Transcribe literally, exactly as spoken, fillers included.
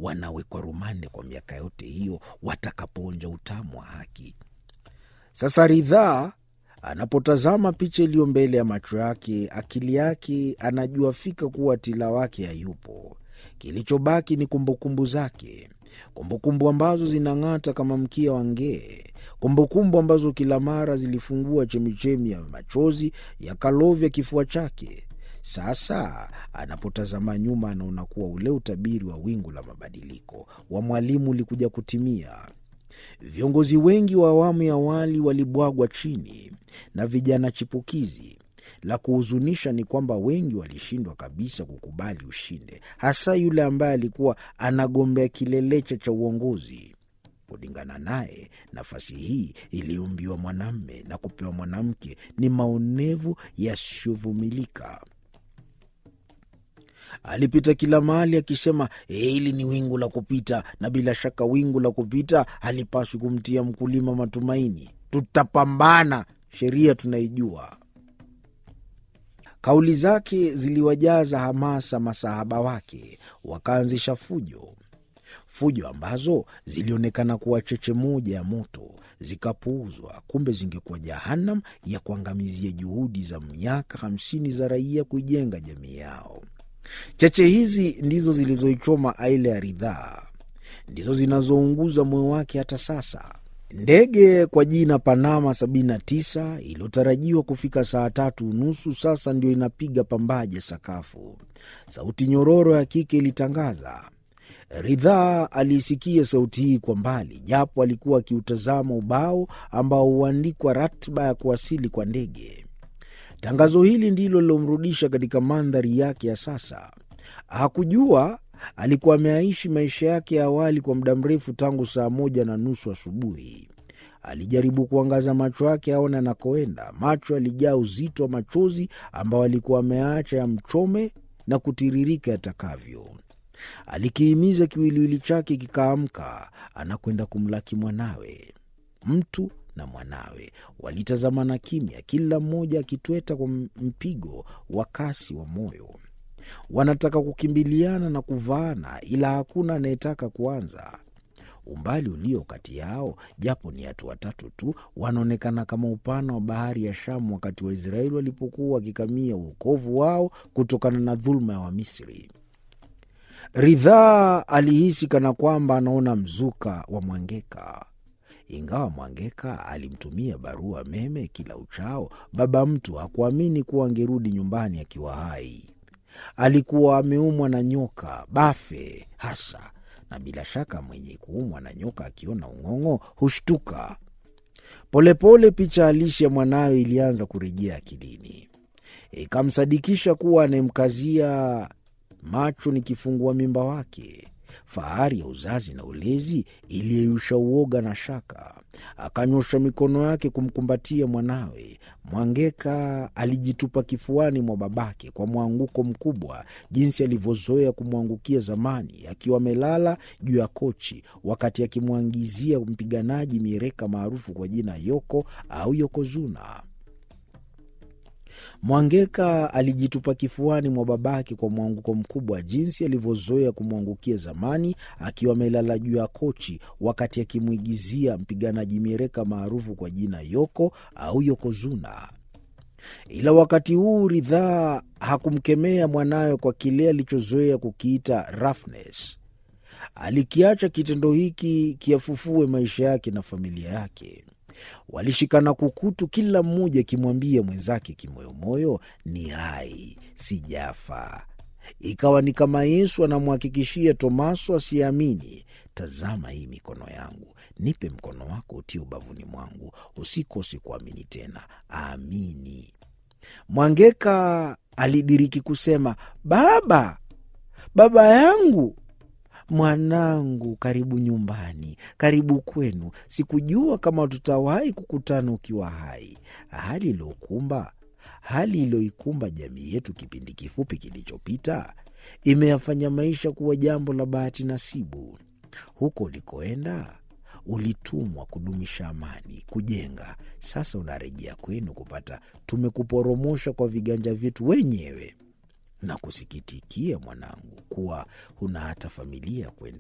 wanawekwa rumande kwa miaka yote hiyo watakapoonja utamu wa haki. Sasa Ridhaa anapotazama picha iliyo mbele ya macho yake, akili yake anajua fika kuwa Tila wake hayupo. Kilichobaki ni kumbukumbu zake, kumbukumbu ambazo zinang'ata kama mkia wa ngee, kumbukumbu ambazo kila mara zilifungua chemichemi ya machozi yakalovya kifua chake. Sasa anapotazama nyuma, anaona kuwa ule utabiri wa wingu la mabadiliko wa mwalimu ulikuja kutimia. Viongozi wengi wa awamu ya awali walibwagwa chini na vijana chipukizi. La kuhuzunisha ni kwamba wengi walishindwa kabisa kukubali ushinde, hasa yule ambaye alikuwa anagombea kilelecha cha uongozi. Kulingana naye, nafasi hii iliumbiwa mwanamme na kupewa mwanamke ni maonevu yasiyovumilika. Alipita kila mahali akisema, hili ni wingu la kupita, na bila shaka wingu la kupita halipaswi kumtia mkulima matumaini. Tutapambana, sheria tunaijua. Kauli zake ziliwajaza hamasa masahaba wake, wakaanzisha fujo. Fujo ambazo zilionekana kuwa cheche moja ya moto, zikapuuzwa, kumbe zingekuwa jahannam ya kuangamizia juhudi za miaka hamsini za raia kuijenga jamii yao. Cheche hizi ndizo zilizoichoma aile ya Ridhaa, ndizo zinazounguza moyo wake hata sasa. Ndege kwa jina Panama sabini na tisa iliyotarajiwa kufika saa tatu unusu sasa ndio inapiga pambaje sakafu. Sauti nyororo ya kike ilitangaza. Ridhaa aliisikia sauti hii kwa mbali, japo alikuwa akiutazama ubao ambao huandikwa ratiba ya kuwasili kwa ndege. Tangazo hili ndilo lilomrudisha katika mandhari yake ya sasa. Hakujua alikuwa ameaishi maisha yake ya awali kwa muda mrefu tangu saa moja na nusu asubuhi. Alijaribu kuangaza macho yake aone anakoenda. Macho alijaa uzito wa machozi ambao alikuwa ameacha ya mchome na kutiririka yatakavyo. Alikihimiza kiwiliwili chake kikaamka, anakwenda kumlaki mwanawe. Mtu na mwanawe walitazamana kimya, kila mmoja akitweta kwa mpigo wa kasi wa moyo. Wanataka kukimbiliana na kuvaana, ila hakuna anayetaka kuanza. Umbali ulio kati yao, japo ni hatua tatu tu, wanaonekana kama upana wa bahari ya Shamu wakati wa Israeli walipokuwa wakikamia uokovu wao kutokana na dhulma ya Wamisri. Ridhaa alihisi kana kwamba anaona mzuka wa Mwangeka. Ingawa Mwangeka alimtumia barua meme kila uchao, baba mtu hakuamini kuwa angerudi nyumbani akiwa hai. Alikuwa ameumwa na nyoka, bafe hasa, na bila shaka mwenye kuumwa na nyoka akiona ung'ong'o hushtuka. Polepole picha halisi ya mwanawe ilianza kurejea akilini. Ikamsadikisha kuwa anemkazia macho ni kifungua mimba wake. Fahari ya uzazi na ulezi iliyeyusha uoga na shaka. Akanyosha mikono yake kumkumbatia mwanawe. Mwangeka alijitupa kifuani mwa babake kwa mwanguko mkubwa, jinsi alivyozoea kumwangukia zamani, akiwa amelala juu ya kochi wakati akimwangizia mpiganaji miereka maarufu kwa jina Yoko au Yokozuna. Mwangeka alijitupa kifuani mwa babake kwa mwanguko mkubwa, jinsi alivyozoea kumwangukia zamani, akiwa amelala juu ya kochi wakati akimwigizia mpiganaji miereka maarufu kwa jina Yoko au Yokozuna. Ila wakati huu Ridhaa hakumkemea mwanawe kwa kile alichozoea kukiita roughness. Alikiacha kitendo hiki kiafufue maisha yake na familia yake. Walishikana kukutu, kila mmoja akimwambia mwenzake kimoyomoyo, ni hai, sijafa. Ikawa ni kama Yesu anamhakikishia Tomaso asiamini, tazama hii mikono yangu, nipe mkono wako utie ubavuni mwangu, usikose kuamini tena, amini. Mwangeka alidiriki kusema, baba, baba yangu. Mwanangu, karibu nyumbani, karibu kwenu. Sikujua kama tutawahi kukutana ukiwa hai. Hali iliyokumba, hali iliyoikumba jamii yetu kipindi kifupi kilichopita imeyafanya maisha kuwa jambo la bahati nasibu. Huko ulikoenda ulitumwa kudumisha amani, kujenga. Sasa unarejea kwenu kupata tumekuporomosha kwa viganja vyetu wenyewe. Na kusikitikia mwanangu kuwa huna hata familia kwenda.